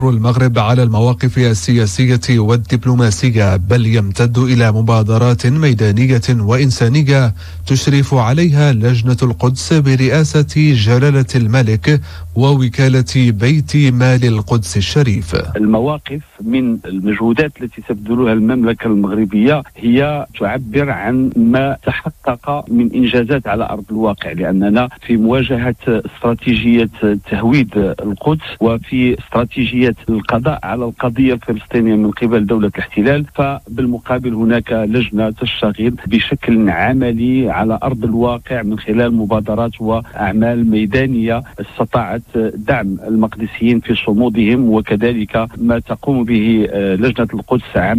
المغرب على المواقف السياسية والدبلوماسية، بل يمتد إلى مبادرات ميدانية وإنسانية تشرف عليها لجنة القدس برئاسة جلالة الملك ووكالة بيت مال القدس الشريف. المواقف من المجهودات التي تبذلها المملكة المغربية هي تعبر عن ما تحقق من إنجازات على أرض الواقع، لأننا في مواجهة استراتيجية تهويد القدس وفي استراتيجية القضاء على القضية الفلسطينية من قبل دولة الاحتلال، فبالمقابل هناك لجنة تشتغل بشكل عملي على أرض الواقع من خلال مبادرات وأعمال ميدانية استطاعت دعم المقدسيين في صمودهم، وكذلك ما تقوم به لجنة القدس